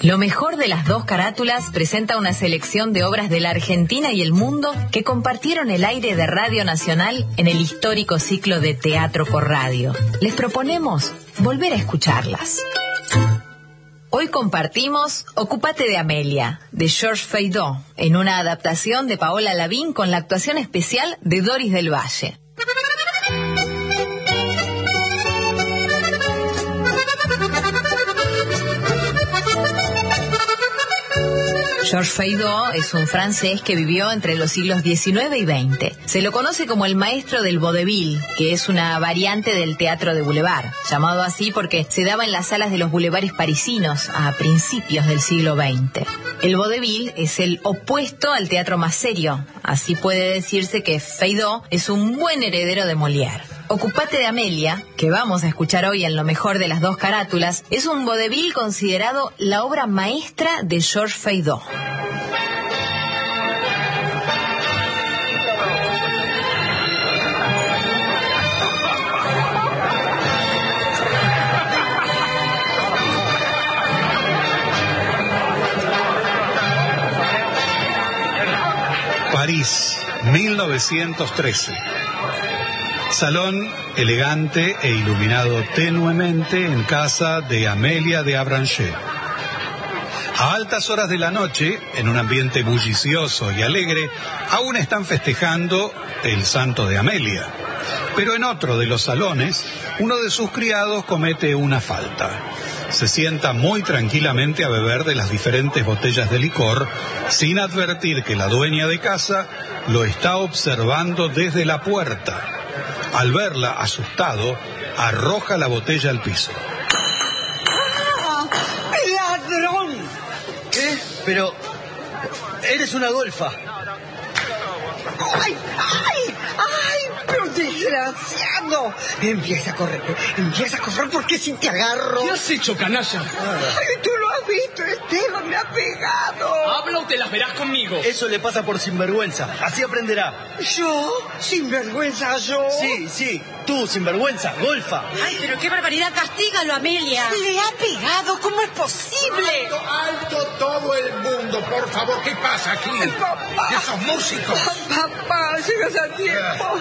Lo mejor de las dos carátulas presenta una selección de obras de la Argentina y el mundo que compartieron el aire de Radio Nacional en el histórico ciclo de Teatro por Radio. Les proponemos volver a escucharlas. Hoy compartimos Ocupate de Amelia, de Georges Feydeau, en una adaptación de Paola Lavín con la actuación especial de Doris del Valle. Georges Feydeau es un francés que vivió entre los siglos XIX y XX. Se lo conoce como el maestro del vaudeville, que es una variante del teatro de boulevard, llamado así porque se daba en las salas de los boulevares parisinos a principios del siglo XX. El vaudeville es el opuesto al teatro más serio, así puede decirse que Feydeau es un buen heredero de Molière. Ocupate de Amelia, que vamos a escuchar hoy en lo mejor de las dos carátulas, es un vaudeville considerado la obra maestra de Georges Feydeau. París, 1913. Salón elegante e iluminado tenuemente en casa de Amelia de Avranches. A altas horas de la noche, en un ambiente bullicioso y alegre, aún están festejando el santo de Amelia. Pero en otro de los salones, uno de sus criados comete una falta. Se sienta muy tranquilamente a beber de las diferentes botellas de licor, sin advertir que la dueña de casa lo está observando desde la puerta. Al verla, asustado, arroja la botella al piso. ¡Ah! ¡Ladrón! ¿Qué? Pero... eres una golfa. ¡Ay, ay, ay! ¡Pero desgraciado! Empieza a correr porque si te agarro... ¿Qué has hecho, canalla? ¡Ay, tú lo has visto, Esteban! ¡Me ha pegado! Habla o te las verás conmigo. Eso le pasa por sinvergüenza. Así aprenderá. ¿Yo? ¿Sinvergüenza yo? Sí, tú, sinvergüenza, golfa. Ay, pero qué barbaridad, castígalo, Amelia. ¡Le ha pegado! ¿Cómo es posible? ¡Alto todo el mundo! Por favor, ¿qué pasa aquí? ¡Papá! ¡Esos músicos! ¡Papá, llegas a tiempo!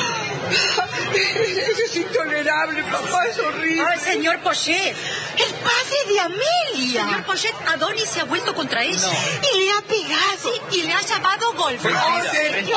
Eso es intolerable, papá, es horrible. Ay, señor Pochet. ¡El padre de Amelia! Señor Pochet, Adonis se ha vuelto contra ella. No. Y le ha pegado. Sí, y le ha llamado golfa. ¡Orden!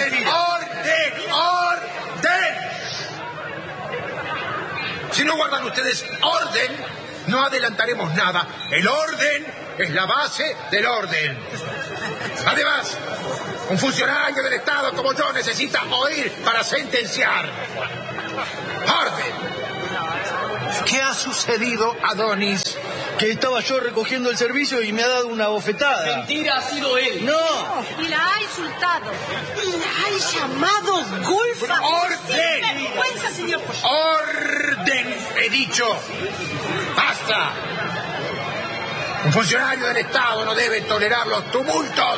Si no guardan ustedes orden, no adelantaremos nada. El orden es la base del orden. Además, un funcionario del Estado como yo necesita oír para sentenciar. ¡Orden! ¿Qué ha sucedido, Adonis? Que estaba yo recogiendo el servicio y me ha dado una bofetada. Mentira, ha sido él. ¡No! Y la ha insultado. ¡La ha llamado golfa! ¡Orden! ¡Qué vergüenza, señor Pochet! ¡Orden! He dicho. ¡Basta! Un funcionario del Estado no debe tolerar los tumultos.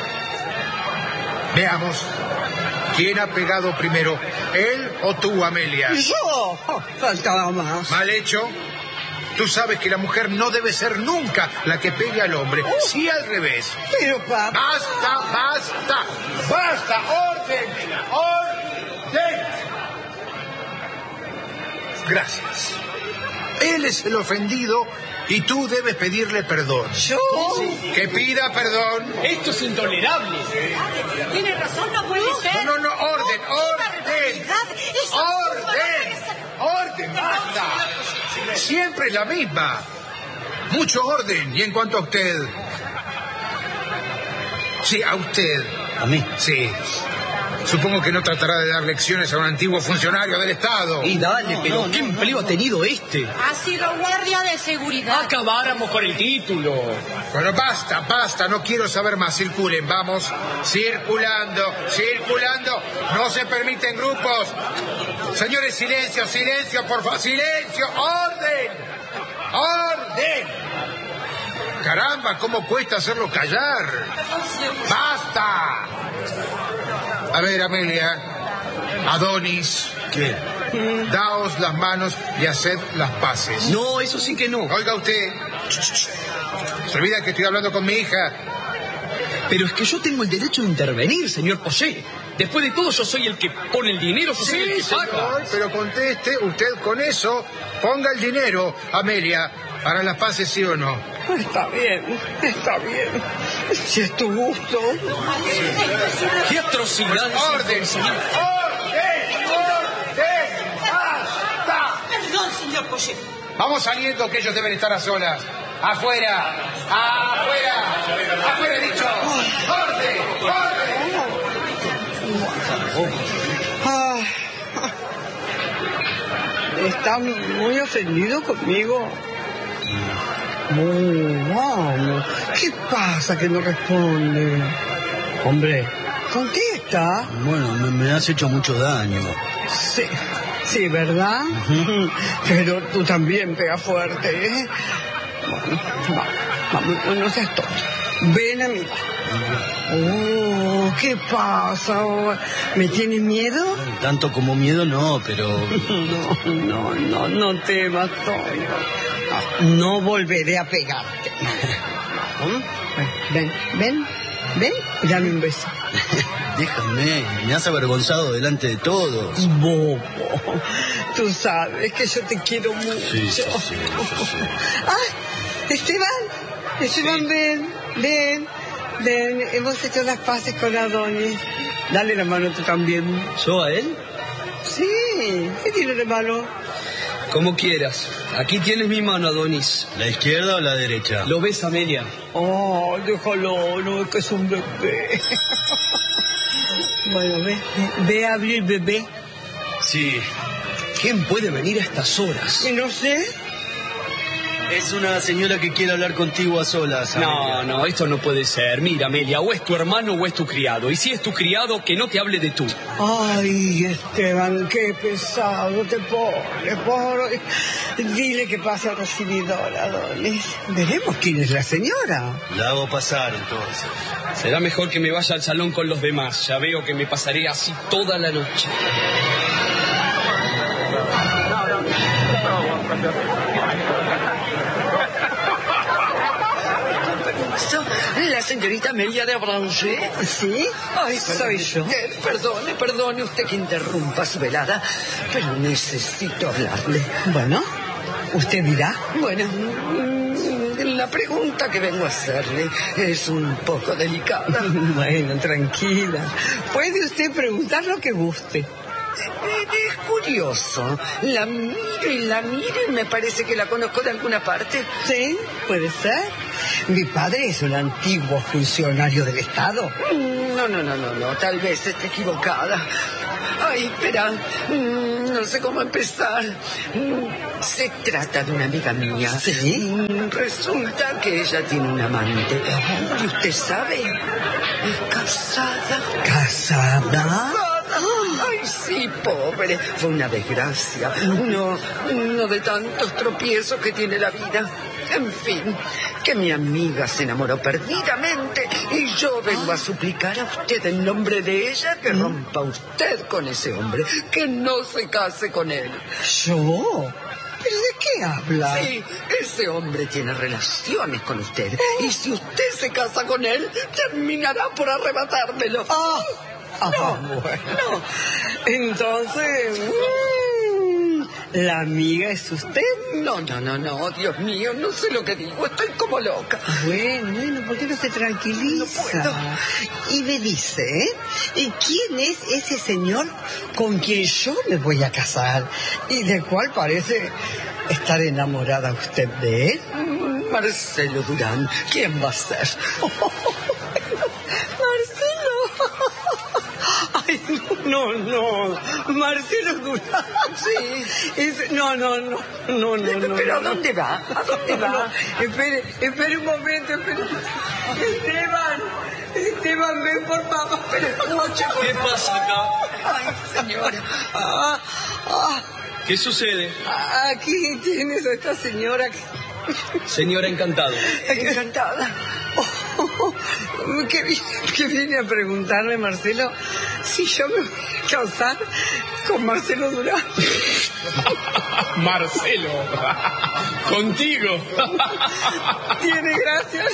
Veamos. ¿Quién ha pegado primero? ¿Él o tú, Amelia? ¿Yo? Oh, faltaba más. Mal hecho. Tú sabes que la mujer no debe ser nunca la que pegue al hombre. Sí, al revés. Pero, papá... ¡Basta! ¡Orden! Gracias. Él es el ofendido y tú debes pedirle perdón. ¿Yo? Que pida perdón. Esto es intolerable. Tiene razón, no puede ser. No, orden. ¡Orden! ¡Basta! Siempre es la misma. Mucho orden. Y en cuanto a usted... Sí, a usted. ¿A mí? Sí. Supongo que no tratará de dar lecciones a un antiguo funcionario del Estado. Y dale, pero ¿qué empleo ha tenido este? Ha sido guardia de seguridad. Acabáramos con el título. Bueno, basta. No quiero saber más. Circulen, vamos. Circulando. No se permiten grupos. Señores, silencio, por favor. ¡Silencio! ¡Orden! Caramba, ¿cómo cuesta hacerlo callar? ¡Basta! A ver, Amelia. Adonis. ¿Qué? daos las manos y haced las paces. No, eso sí que no. Oiga usted. Se olvida que estoy hablando con mi hija. Pero es que yo tengo el derecho de intervenir, señor Poché. Después de todo, yo soy el que pone el dinero, yo soy el que paga. Señor, pero conteste usted con eso. Ponga el dinero, Amelia. ¿Harán las paces, sí o no? Está bien, está bien. Si es tu gusto. ¡Qué atrocidad! ¡Orden! ¡Basta! Perdón, señor Poché. Vamos saliendo, que ellos deben estar a solas. ¡Afuera! ¡Afuera! ¡Afuera, he dicho! ¡Orden! Ah, ¿está muy ofendido conmigo? Vamos. ¿Qué pasa que no responde? Hombre, contesta. Bueno, me has hecho mucho daño. Sí, ¿verdad? Pero tú también pegas fuerte, ¿eh? Bueno, vamos, no seas tonto. Ven, amiga. ¿Qué pasa? ¿Me tienes miedo? Tanto como miedo no, pero... No temas, Toño. No volveré a pegarte. Ven, dame un beso. Déjame, me has avergonzado delante de todos. Bobo, tú sabes que yo te quiero mucho. Sí. Esteban, ven, hemos hecho las paces con Adonis. Dale la mano tú también. ¿Yo a él? Sí, ¿qué tiene de malo? Como quieras. Aquí tienes mi mano, Adonis. ¿La izquierda o la derecha? ¿Lo ves, Amelia? Oh, déjalo, no, es que es un bebé. Bueno, ve a abrir el bebé. Sí. ¿Quién puede venir a estas horas? Y no sé. Es una señora que quiere hablar contigo a solas. No, esto no puede ser. Mira, Amelia, o es tu hermano o es tu criado. Y si es tu criado, que no te hable de tú. Ay, Esteban, qué pesado te pones, pobre. Dile que pase al recibidor, Adonis. Veremos quién es la señora. La hago pasar, entonces. Será mejor que me vaya al salón con los demás. Ya veo que me pasaré así toda la noche. ¿La señorita Amelia de Abranger? ¿Sí? Ay, soy yo. Perdone usted que interrumpa su velada, pero necesito hablarle. Bueno, usted dirá. Bueno, la pregunta que vengo a hacerle es un poco delicada. Bueno, tranquila. Puede usted preguntar lo que guste. Es curioso. La miro y me parece que la conozco de alguna parte. Sí, puede ser. Mi padre es un antiguo funcionario del Estado. No, tal vez esté equivocada. Ay, espera, no sé cómo empezar. Se trata de una amiga mía. ¿Sí? Resulta que ella tiene un amante. ¿Y usted sabe? Es casada. ¿Casada? Ay, sí, pobre. Fue una desgracia. Uno de tantos tropiezos que tiene la vida. En fin, que mi amiga se enamoró perdidamente y yo vengo a suplicar a usted en nombre de ella que rompa usted con ese hombre, que no se case con él. ¿Yo? ¿Pero de qué habla? Sí, ese hombre tiene relaciones con usted y si usted se casa con él, terminará por arrebatármelo. Bueno. Entonces, ¿la amiga es usted? No, Dios mío, no sé lo que digo, estoy como loca. Bueno, ¿por qué no se tranquiliza? No puedo. Y me dice, ¿y quién es ese señor con quien yo me voy a casar? Y del cual parece estar enamorada usted de él. Marcelo Durán, ¿quién va a ser? Ay, no, Marcelo Durán. Sí. No. ¿Pero a dónde va? ¿A dónde va? Espere un momento, Esteban, ven por favor. Pero escuche, ¿Qué pasa acá? Ay, señora. ¿Qué sucede? Aquí tienes a esta señora. Señora, encantado. Encantada. que viene a preguntarme, Marcelo, si yo me voy a casar con Marcelo Durán. Marcelo, contigo. Tiene gracias.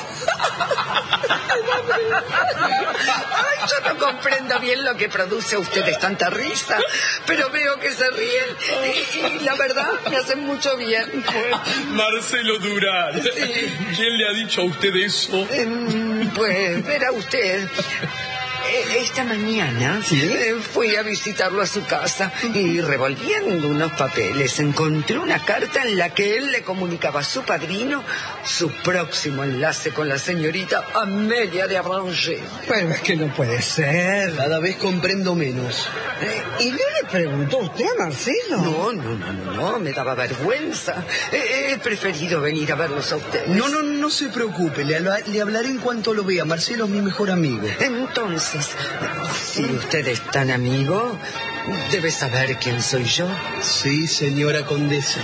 Ay, yo no comprendo bien lo que produce a ustedes tanta risa, pero veo que se ríen y la verdad me hacen mucho bien. Marcelo Durán. Sí. ¿Quién le ha dicho a usted eso? Pues verá usted. Esta mañana fui a visitarlo a su casa y revolviendo unos papeles encontré una carta en la que él le comunicaba a su padrino su próximo enlace con la señorita Amelia de Abranger. Pero es que no puede ser. Cada vez comprendo menos. ¿Y no le preguntó usted a Marcelo? No, me daba vergüenza. He preferido venir a verlos a ustedes. No se preocupe, le hablaré en cuanto lo vea. Marcelo es mi mejor amigo. Entonces, si usted es tan amigo, debe saber quién soy yo. Sí, señora condesa.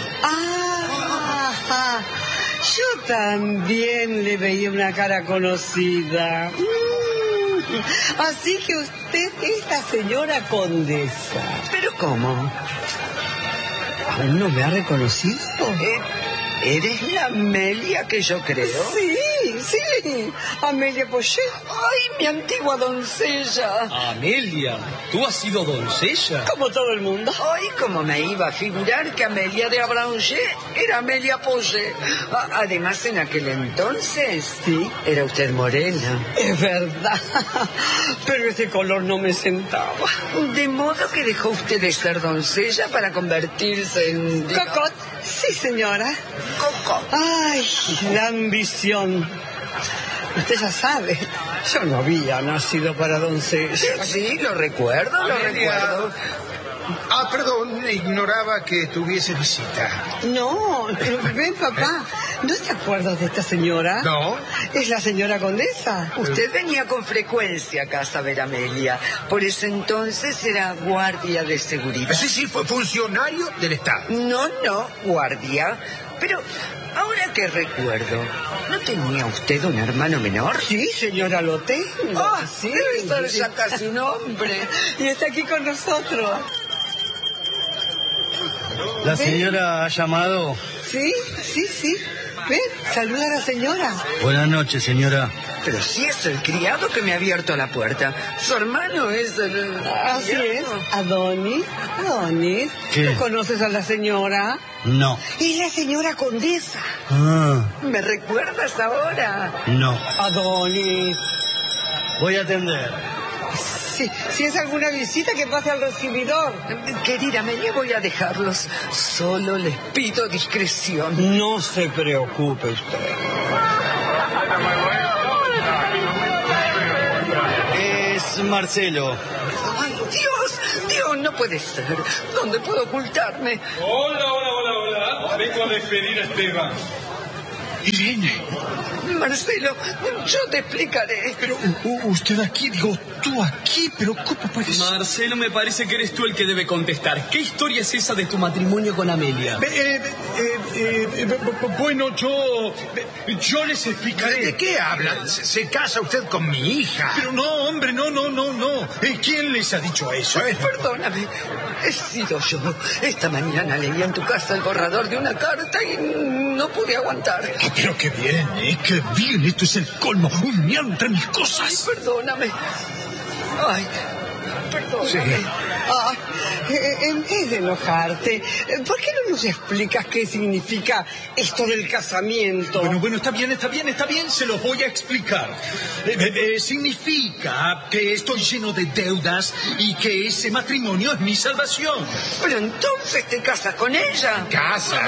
Yo también le veía una cara conocida. Así que usted es la señora condesa. ¿Pero cómo? ¿Aún no me ha reconocido? ¿Eres la Amelia que yo creo? Sí, Amelia Poget. ¡Ay, mi antigua doncella! Amelia, ¿tú has sido doncella? Como todo el mundo. ¡Ay, cómo me iba a figurar que Amelia de Abranger era Amelia Poget! Además, en aquel entonces, era usted morena. Es verdad, pero ese color no me sentaba. De modo que dejó usted de ser doncella para convertirse en... Cocot, sí, señora. Cocot. Ay, la ambición. Usted ya sabe, yo no había nacido para doncella. Sí, lo recuerdo. Perdón, ignoraba que tuviese visita. No, pero ven, papá, ¿no te acuerdas de esta señora? No. Es la señora condesa. Usted venía con frecuencia a casa a ver a Amelia. Por ese entonces era guardia de seguridad. Sí, fue funcionario del Estado. No, guardia. Pero ahora que recuerdo, ¿no tenía usted un hermano menor? Sí, señora, lo tengo. Sí, debe ser ya casi un hombre. Y está aquí con nosotros. ¿La señora ha llamado? Sí. Ven, saluda a la señora. Buenas noches, señora. Pero sí es el criado que me ha abierto la puerta. Su hermano es el... Así es, Adonis. ¿Qué? ¿Tú conoces a la señora? No. Es la señora condesa. ¿Me recuerdas ahora? No. Adonis. Voy a atender. Si es alguna visita, que pase al recibidor. Querida Amelia, voy a dejarlos. Solo les pido discreción. No se preocupe usted. Es Marcelo. ¡Ay, Dios, no puede ser! ¿Dónde puedo ocultarme? Hola. Vengo a despedir a Esteban. Y viene. Marcelo, yo te explicaré. Pero usted aquí, tú aquí, pero ¿cómo puede ser? Marcelo, me parece que eres tú el que debe contestar. ¿Qué historia es esa de tu matrimonio con Amelia? Bueno, yo les explicaré. ¿De qué hablan? ¿Se casa usted con mi hija? Pero no, hombre, no. ¿Quién les ha dicho eso? Perdóname, he sido yo. Esta mañana leí en tu casa el borrador de una carta y no pude aguantar. Pero qué bien, qué bien. Esto es el colmo. Un mío entre mis cosas. Ay, perdóname. Perdóname. En vez de enojarte, ¿por qué no nos explicas qué significa esto del casamiento? Bueno, está bien, se lo voy a explicar. Significa que estoy lleno de deudas y que ese matrimonio es mi salvación. Pero entonces te casas con ella. ¿Casas?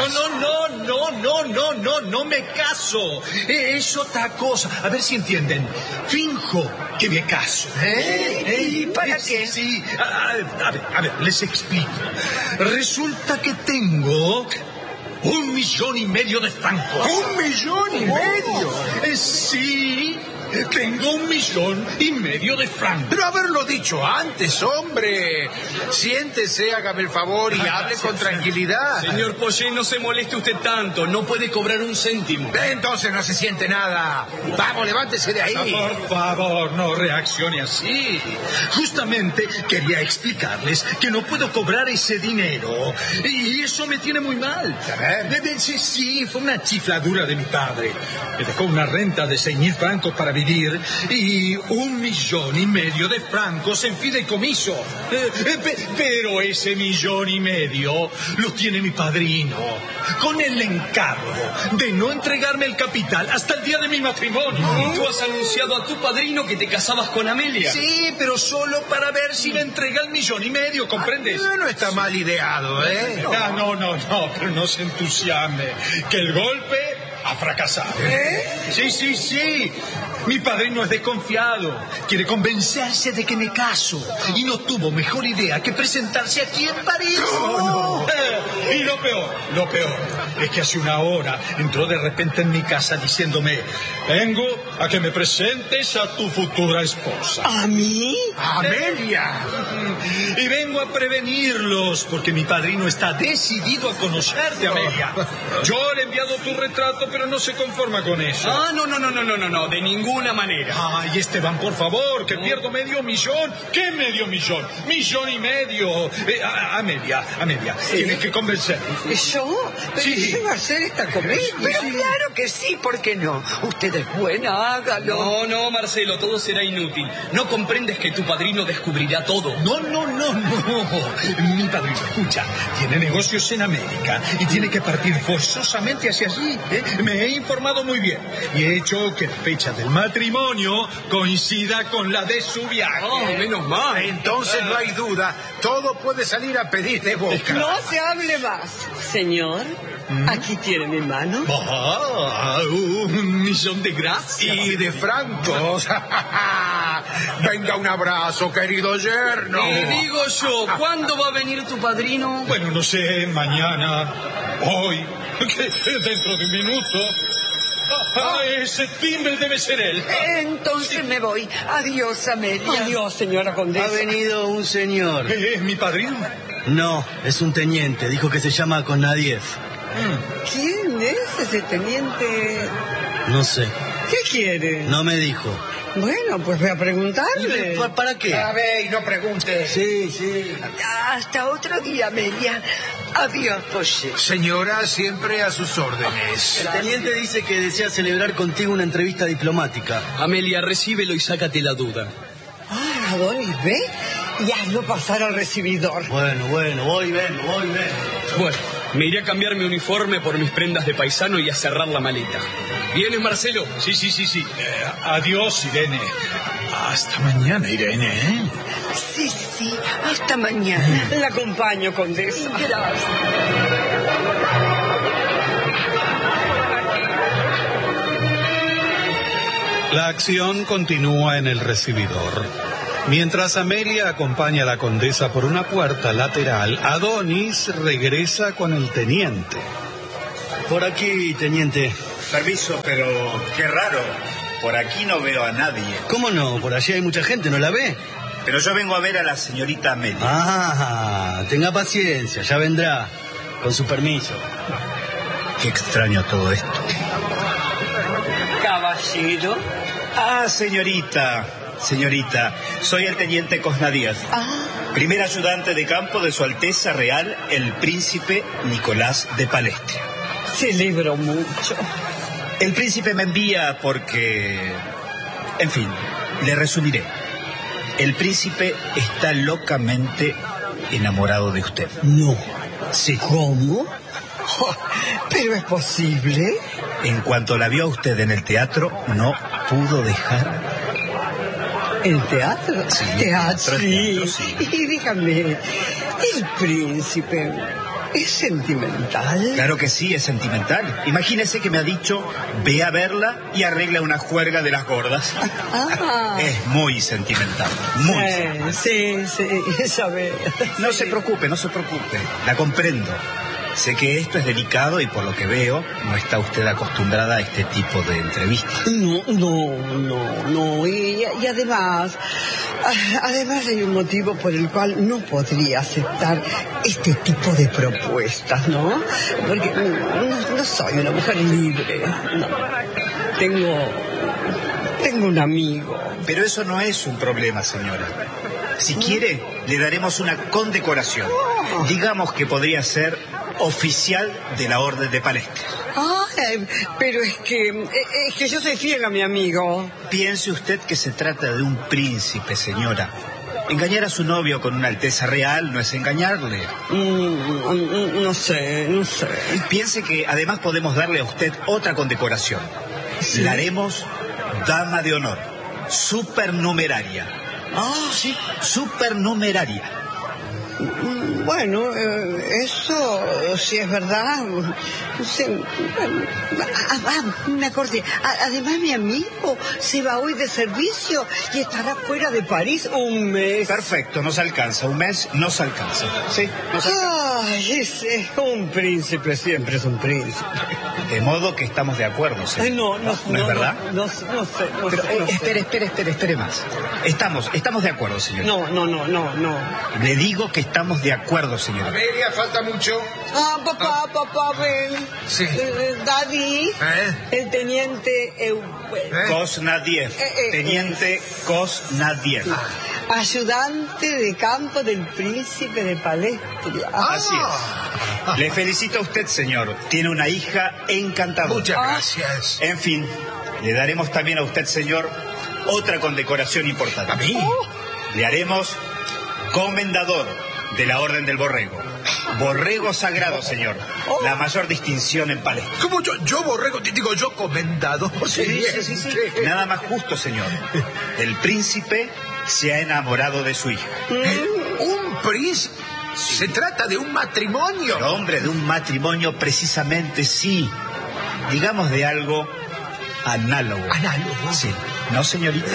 No me caso. Es otra cosa. A ver si entienden. Finjo que me caso. ¿Y para qué? Sí. A ver, les explico. Resulta que tengo 1,5 millones de francos. ¿1,5 millones? Sí. Tengo 1,5 millones de francos. Pero haberlo dicho antes, hombre. Siéntese, hágame el favor y hable con tranquilidad. Señor Poché, no se moleste usted tanto. No puede cobrar un céntimo. Entonces no se siente nada. Vamos, levántese de ahí. Por favor, no reaccione así. Justamente quería explicarles que no puedo cobrar ese dinero. Y eso me tiene muy mal. A ver. Sí, fue una chifladura de mi padre. Me dejó una renta de 6.000 francos para vivir y 1,5 millones de francos en fideicomiso. Pero ese 1,5 millones lo tiene mi padrino, con el encargo de no entregarme el capital hasta el día de mi matrimonio. ¿Y tú has anunciado a tu padrino que te casabas con Amelia? Sí, pero solo para ver si le entrega el 1,5 millones, ¿comprendes? No está mal ideado, ¿eh? No, pero no se entusiasme, que el golpe ha fracasado. Sí. Mi padrino es desconfiado. Quiere convencerse de que me caso. Y no tuvo mejor idea que presentarse aquí en París. No. Y lo peor es que hace una hora entró de repente en mi casa diciéndome: vengo a que me presentes a tu futura esposa. ¿A mí? ¡Amelia! Y vengo a prevenirlos, porque mi padrino está decidido a conocerte, Amelia. Yo le he enviado tu retrato, pero no se conforma con eso. No, de ninguna manera. Ay, Esteban, por favor, que pierdo 500 millones. ¿Qué 500 millones? 1,5 millones. Amelia, tienes que convencerme. ¿Yo? ¿Pero Sí. qué va a hacer esta comedia? Pero claro que sí, ¿por qué no? Usted es buena, hágalo. No, Marcelo, todo será inútil. ¿No comprendes que tu padrino descubrirá todo? No. Mi padrino, escucha, tiene negocios en América y tiene que partir forzosamente hacia allí. Me he informado muy bien y he hecho que la fecha del matrimonio coincida con la de su viaje. Menos mal. Entonces no hay duda. Todo puede salir a pedir de boca. No se hable más. Señor, aquí tiene mi mano. 1,000,000 de gracias. Y de francos. Venga, un abrazo, querido yerno. Digo yo, ¿cuándo va a venir tu padrino? Bueno, no sé, mañana, hoy, dentro de un minuto. Ese timbre debe ser él. Entonces me voy. Adiós, Amelia. Adiós, señora condesa. Ha venido un señor. ¿Es mi padrino? No, es un teniente. Dijo que se llama Konadiev. ¿Quién es ese teniente? No sé. ¿Qué quiere? No me dijo. Bueno, pues voy a preguntarle. ¿Para qué? A ver, y no pregunte. Sí. Hasta otro día, Amelia. Adiós, Poché. Señora, siempre a sus órdenes. El teniente dice que desea celebrar contigo una entrevista diplomática. Amelia, recíbelo y sácate la duda. Ah, Doris, ve y hazlo pasar al recibidor. Bueno, voy, ven. Bueno, me iré a cambiar mi uniforme por mis prendas de paisano y a cerrar la maleta. ¿Vienes, Marcelo? Sí. Adiós, Irene. Hasta mañana, Irene. Sí, hasta mañana. La acompaño, condesa. Gracias. La acción continúa en el recibidor. Mientras Amelia acompaña a la condesa por una puerta lateral, Adonis regresa con el teniente. Por aquí, teniente. Permiso, pero qué raro. Por aquí no veo a nadie. ¿Cómo no? Por allí hay mucha gente, ¿no la ve? Pero yo vengo a ver a la señorita Amelia. Tenga paciencia, ya vendrá. Con su permiso. Qué extraño todo esto. Caballero. Señorita, soy el teniente Konadiev. Primer ayudante de campo de Su Alteza Real, el príncipe Nicolás de Palestia. Celebro mucho. El príncipe me envía porque... En fin, le resumiré. El príncipe está locamente enamorado de usted. No. Sí. ¿Cómo? Oh, ¿pero es posible? En cuanto la vio a usted en el teatro, no pudo dejar... ¿El teatro? Sí, Teatro, sí. Y dígame, ¿el príncipe es sentimental? Claro que sí, es sentimental. Imagínese que me ha dicho, ve a verla y arregla una juerga de las gordas. Es muy sentimental, muy sentimental. Sí, ya veo. No se preocupe, la comprendo. Sé que esto es delicado y por lo que veo no está usted acostumbrada a este tipo de entrevistas. No. Y además hay un motivo por el cual no podría aceptar este tipo de propuestas, ¿no? Porque no soy una mujer libre. No. Tengo un amigo. Pero eso no es un problema, señora. Si quiere, le daremos una condecoración. Digamos que podría ser oficial de la Orden de Palestina. Pero es que yo soy fiel a mi amigo. Piense usted que se trata de un príncipe, señora. Engañar a su novio con una alteza real no es engañarle. No sé. Piense que además podemos darle a usted otra condecoración. ¿Sí? La haremos dama de honor, supernumeraria. Sí, supernumeraria. Bueno, eso sí es verdad. Me acordé. Además, mi amigo se va hoy de servicio y estará fuera de París un mes. Perfecto, nos alcanza. Un mes nos alcanza. Sí, nos alcanza. Ay, un príncipe siempre es un príncipe. De modo que estamos de acuerdo, señor. ¿No es verdad? No sé. Espere más. Estamos de acuerdo, señor. No. Le digo que estamos de acuerdo, señor. Amelia, falta mucho. Papá, ven. Sí. Daddy, el teniente Kosnadiev. Teniente Kosnadiev. Ayudante de campo del príncipe de Palestina. Así es. Le felicito a usted, señor. Tiene una hija encantadora. Muchas gracias. En fin, le daremos también a usted, señor, otra condecoración importante. ¿A mí? Le haremos comendador de la Orden del Borrego. Borrego sagrado, señor. La mayor distinción en Palestina. ¿Cómo yo borrego? Digo, yo comendador. Sí. Nada más justo, señor. El príncipe se ha enamorado de su hija. ¿Un príncipe? ¿Se trata de un matrimonio? Pero, hombre, de un matrimonio precisamente, sí. Digamos de algo análogo. ¿Análogo? Sí. ¿No, señorita?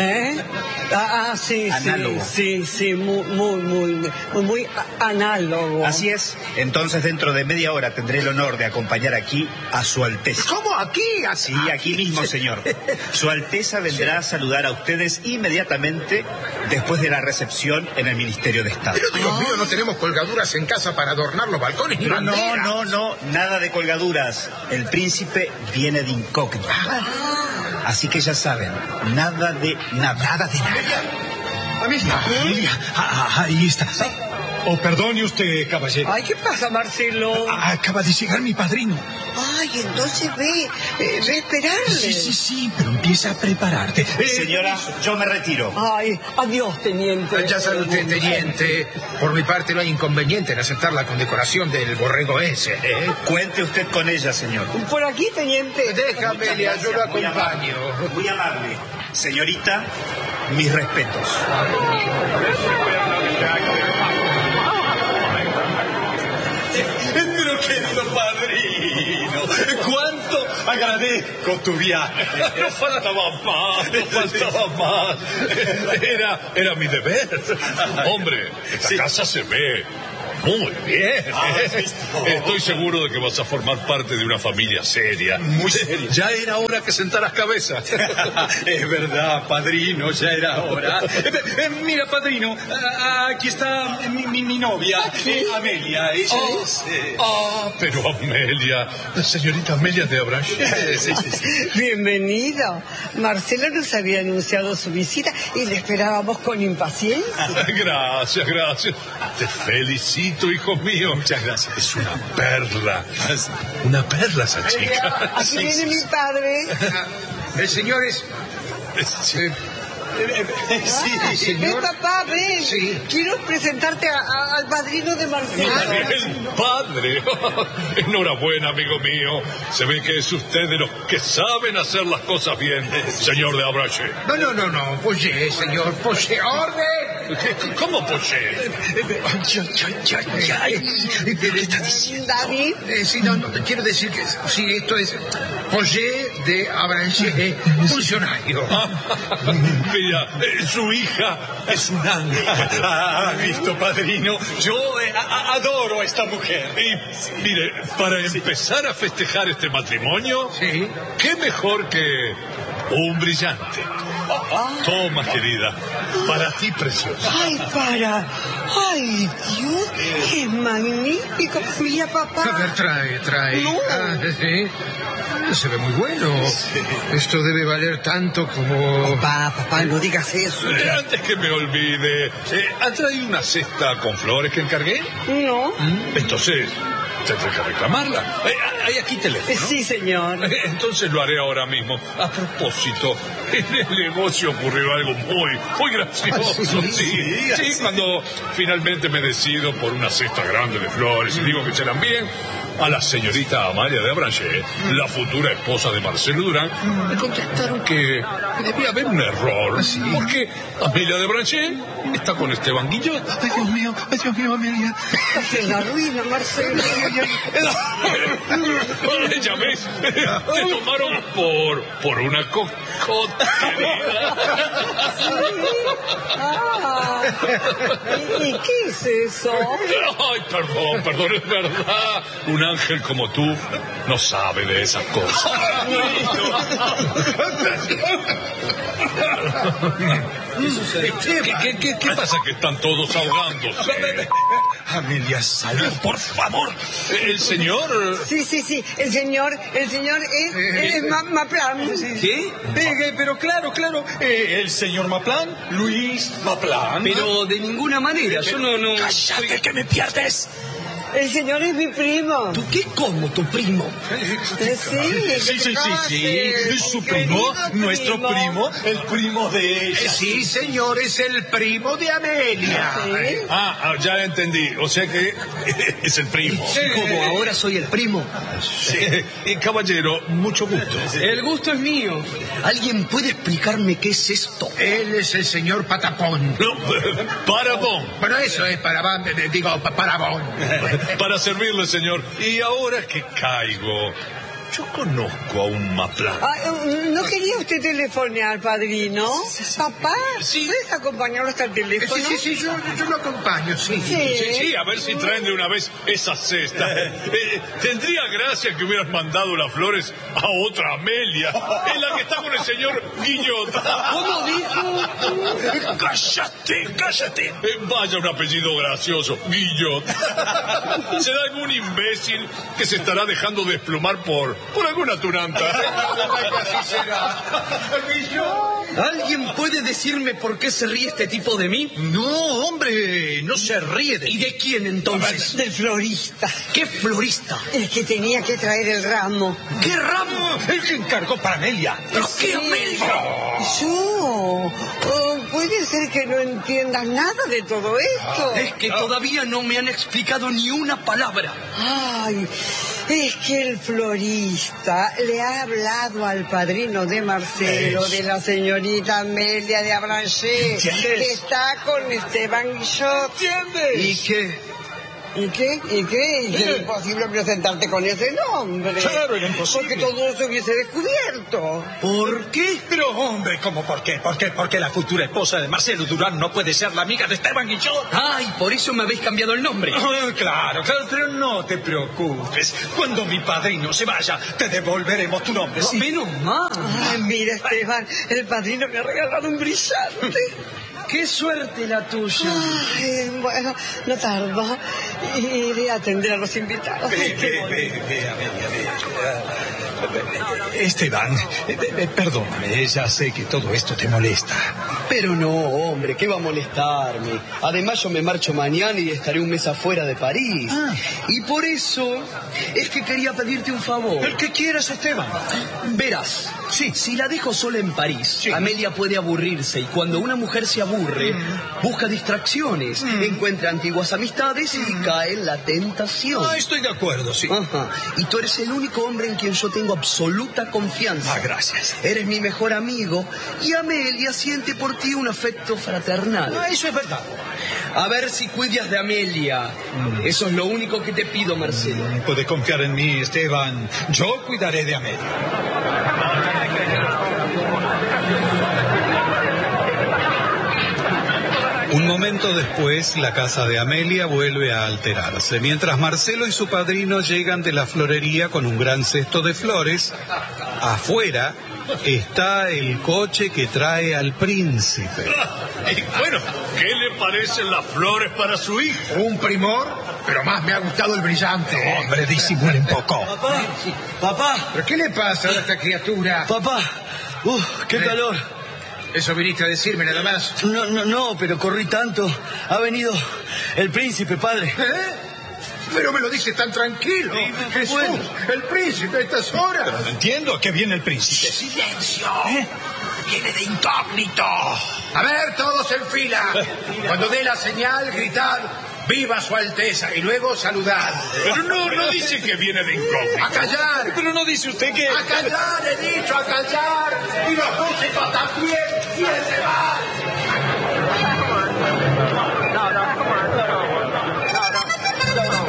Sí. Análogo. Sí, muy análogo. Así es. Entonces, dentro de media hora tendré el honor de acompañar aquí a Su Alteza. ¿Cómo? ¿Aquí? Sí, aquí mismo, señor. Su Alteza vendrá a saludar a ustedes inmediatamente después de la recepción en el Ministerio de Estado. Pero, Dios mío, no tenemos colgaduras en casa para adornar los balcones ni banderas. No, nada de colgaduras. El príncipe viene de incógnito. Así que ya saben, nada de nada. Nada de nada. Amelia, ahí está. Perdone usted, caballero. Ay, ¿qué pasa, Marcelo? Acaba de llegar mi padrino. Ay, entonces ve a esperarle. Sí, pero empieza a prepararte. Señora, yo me retiro. Ay, adiós, teniente. Ya sabe usted, teniente, por mi parte no hay inconveniente en aceptar la condecoración del borrego ese. Cuente usted con ella, señor. Por aquí, teniente. Déjame, Amelia, yo lo acompaño. Muy amable. Señorita, mis respetos. Pero querido padrino, cuánto agradezco tu viaje. No faltaba más. Era mi deber. Hombre, esta casa se ve muy bien. Estoy seguro de que vas a formar parte de una familia seria. Muy seria. Ya era hora que sentaras cabeza. Es verdad, padrino, ya era hora. Mira, padrino, aquí está mi novia, Amelia. Ella es... pero Amelia, la señorita Amelia de Abranchet. Sí. Bienvenido. Marcelo nos había anunciado su visita y le esperábamos con impaciencia. Gracias. Te felicito, hijo mío. Muchas gracias. Es una perla. Una perla esa chica. Aquí viene mi padre. El señor es... Sí, señor. Ven, papá, ven. Sí. Quiero presentarte al padrino de Marcelo. El padre. Enhorabuena, amigo mío. Se ve que es usted de los que saben hacer las cosas bien, señor de Abrache. No. Poché, señor. Poché. ¡Orden! ¿Cómo Poché? ¿Qué está diciendo? David. Sí, no, quiero decir que sí, esto es Poché de Abranché, funcionario. Mira, su hija es un ángel. ¿Ha visto, padrino? Yo adoro a esta mujer. Y mire, para empezar a festejar este matrimonio, qué mejor que un brillante. Toma, querida, para ti, preciosa. Ay, Dios, es magnífico. Mira, papá. A ver, trae. No. Sí. Se ve muy bueno. Esto debe valer tanto como... Papá, no digas eso. Antes que me olvide, ¿ha traído una cesta con flores que encargué? No. Entonces, tendré que reclamarla. ¿Hay aquí teléfono? Sí, señor. Entonces lo haré ahora mismo. A propósito, en el negocio ocurrió algo muy gracioso. Sí, cuando finalmente me decido por una cesta grande de flores y digo que se la envíen a la señorita Amalia de Abranché, la futura esposa de Marcelo Durán, me contestaron que debía haber un error. Porque Amelia de Abranché está con Esteban Guillot. Ay, Dios mío, Amelia. Se la arruina, Marcelo. Ya ves, te tomaron por una cocota, querida. ¿Y qué es eso? Ay, perdón, es verdad. Un ángel como tú no sabe de esas cosas. ¿Qué pasa que están todos ahogándose? Amelia, salud, por favor. ¿El señor? Sí, el señor es Maplan. ¿Qué? Pero claro, el señor Maplan, Luis Maplan. Pero de ninguna manera, yo no... ¡Cállate que me pierdes! El señor es mi primo. ¿Tú qué? ¿Cómo tu primo? Sí. Su primo, nuestro primo, el primo de ella. Sí, señor, es el primo de Amelia. Ya entendí. O sea que es el primo. Como ahora soy el primo. Sí. Caballero, mucho gusto. El gusto es mío. ¿Alguien puede explicarme qué es esto? Él es el señor Patapón. No, Parabón. Bueno, eso es Parabón. Para servirle, señor. Y ahora que caigo, yo conozco a un Maplan. ¿No quería usted telefonear, padrino? ¿Papá? Sí. ¿Puedes acompañarlo hasta el teléfono? Sí, yo lo acompaño, sí. Sí, a ver si traen de una vez esa cesta. Tendría gracia que hubieras mandado las flores a otra Amelia, en la que está con el señor Guillot. ¿Cómo dijo? ¡Cállate! Vaya un apellido gracioso, Guillot. Será algún imbécil que se estará dejando desplumar por alguna tunanta. ¿Alguien puede decirme por qué se ríe este tipo de mí? No, hombre, no se ríe de... ¿Y de quién entonces? Del florista. ¿Qué florista? El que tenía que traer el ramo. ¿Qué ramo? El que encargó para Amelia. ¿Pero qué Amelia? Yo. Puede ser que no entiendas nada de todo esto. Es que todavía no me han explicado ni una palabra. Ay, es que el florista le ha hablado al padrino de Marcelo, de la señorita Amelia de Abranché, que está con Esteban Guillot. ¿Entiendes? ¿Y qué? ¿Y qué? Y era imposible presentarte con ese nombre. Claro, era imposible. Porque todo se hubiese descubierto. ¿Por qué? Pero, hombre, ¿cómo por qué? Porque la futura esposa de Marcelo Durán no puede ser la amiga de Esteban Guillot. Ay, por eso me habéis cambiado el nombre. Claro, pero no te preocupes. Cuando mi padrino se vaya, te devolveremos tu nombre. ¿Sí? Menos mal. Ay, mira, Esteban, el padrino me ha regalado un brillante. ¡Qué suerte la tuya! Ay, bueno, no tardo. Iré a atender a los invitados. Esteban, perdóname, ya sé que todo esto te molesta. Pero no, hombre, ¿qué va a molestarme? Además, yo me marcho mañana y estaré un mes afuera de París. Y por eso es que quería pedirte un favor. El que quieras, Esteban. Verás, si la dejo sola en París, Amelia puede aburrirse. Y cuando una mujer se aburre, busca distracciones, encuentra antiguas amistades y cae en la tentación. Estoy de acuerdo, sí. Ajá. Y tú eres el único hombre en quien yo tengo absoluta confianza. Gracias. Eres mi mejor amigo y Amelia siente por ti un afecto fraternal. Eso es verdad. A ver si cuidas de Amelia. Eso es lo único que te pido, Marcelo. Puede confiar en mí, Esteban. Yo cuidaré de Amelia. momento después, la casa de Amelia vuelve a alterarse. Mientras Marcelo y su padrino llegan de la florería con un gran cesto de flores, afuera está el coche que trae al príncipe. Y bueno, ¿qué le parecen las flores para su hijo? Un primor, pero más me ha gustado el brillante. Hombre, disimule un poco. Papá, ¿Pero qué le pasa a esta criatura? papá. ¡Qué calor! Eso viniste a decirme nada más. No, pero corrí tanto. Ha venido el príncipe, padre. Pero me lo dice tan tranquilo. Jesús, el príncipe a estas horas. Pero no entiendo a qué viene el príncipe. ¡Silencio! Viene de incógnito. A ver, todos en fila. Cuando dé la señal, gritad: ¡Viva su Alteza! Y luego saludad. Pero no dice que viene de incógnito. ¡A callar! Pero no dice usted que... ¡A callar, he dicho, a callar! ¡Y los músicos también! ¡Siéntense!